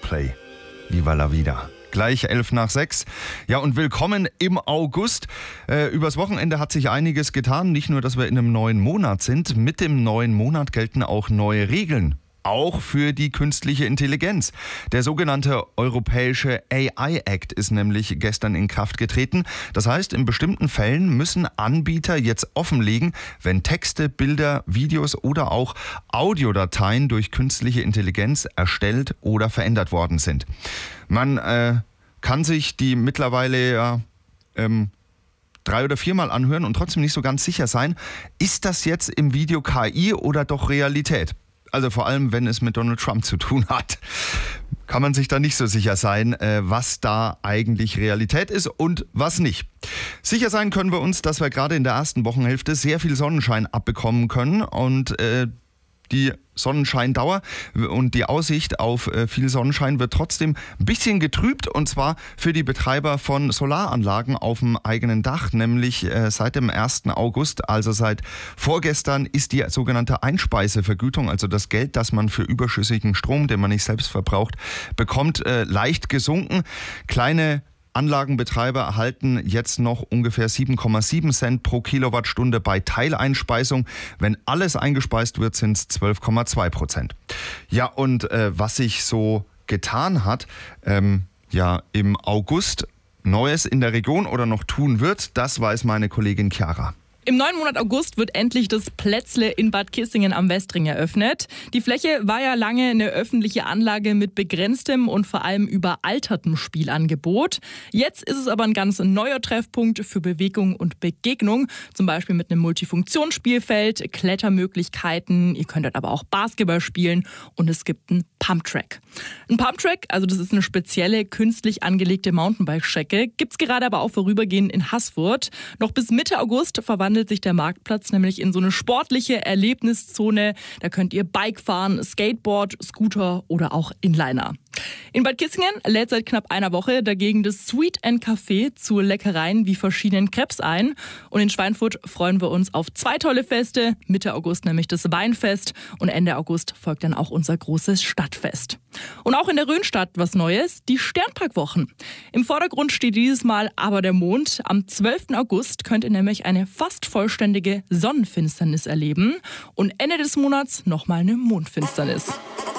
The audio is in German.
Coldplay. Viva la vida. Gleich 6:11. Ja, und willkommen im August. Übers Wochenende hat sich einiges getan. Nicht nur, dass wir in einem neuen Monat sind. Mit dem neuen Monat gelten auch neue Regeln. Auch für die künstliche Intelligenz. Der sogenannte Europäische AI Act ist nämlich gestern in Kraft getreten. Das heißt, in bestimmten Fällen müssen Anbieter jetzt offenlegen, wenn Texte, Bilder, Videos oder auch Audiodateien durch künstliche Intelligenz erstellt oder verändert worden sind. Man kann sich die mittlerweile 3- oder 4-mal anhören und trotzdem nicht so ganz sicher sein, ist das jetzt im Video KI oder doch Realität? Also vor allem, wenn es mit Donald Trump zu tun hat, kann man sich da nicht so sicher sein, was da eigentlich Realität ist und was nicht. Sicher sein können wir uns, dass wir gerade in der ersten Wochenhälfte sehr viel Sonnenschein abbekommen können und die Sonnenscheindauer und die Aussicht auf viel Sonnenschein wird trotzdem ein bisschen getrübt, und zwar für die Betreiber von Solaranlagen auf dem eigenen Dach, nämlich seit dem 1. August, also seit vorgestern, ist die sogenannte Einspeisevergütung, also das Geld, das man für überschüssigen Strom, den man nicht selbst verbraucht, bekommt, leicht gesunken. Kleine Anlagenbetreiber erhalten jetzt noch ungefähr 7,7 Cent pro Kilowattstunde bei Teileinspeisung. Wenn alles eingespeist wird, sind es 12,2%. Ja, und was sich so getan hat, im August Neues in der Region oder noch tun wird, das weiß meine Kollegin Chiara. Im neuen Monat August wird endlich das Plätzle in Bad Kissingen am Westring eröffnet. Die Fläche war ja lange eine öffentliche Anlage mit begrenztem und vor allem überaltertem Spielangebot. Jetzt ist es aber ein ganz neuer Treffpunkt für Bewegung und Begegnung, zum Beispiel mit einem Multifunktionsspielfeld, Klettermöglichkeiten, ihr könntet aber auch Basketball spielen und es gibt einen Pumptrack. Ein Pumptrack, also das ist eine spezielle künstlich angelegte Mountainbike-Strecke, gibt es gerade aber auch vorübergehend in Haßfurt. Noch bis Mitte August verwandelt sich der Marktplatz nämlich in so eine sportliche Erlebniszone. Da könnt ihr Bike fahren, Skateboard, Scooter oder auch Inliner. In Bad Kissingen lädt seit knapp einer Woche dagegen das Sweet & Café zu Leckereien wie verschiedenen Crepes ein. Und in Schweinfurt freuen wir uns auf 2 tolle Feste. Mitte August nämlich das Weinfest und Ende August folgt dann auch unser großes Stadtfest. Und auch in der Rhönstadt was Neues, die Sternparkwochen. Im Vordergrund steht dieses Mal aber der Mond. Am 12. August könnt ihr nämlich eine fast vollständige Sonnenfinsternis erleben und Ende des Monats nochmal eine Mondfinsternis.